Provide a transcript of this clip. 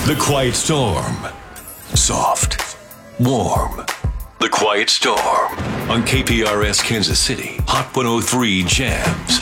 The Quiet Storm. Soft. Warm. The Quiet Storm. On KPRS Kansas City. Hot 103 Jams.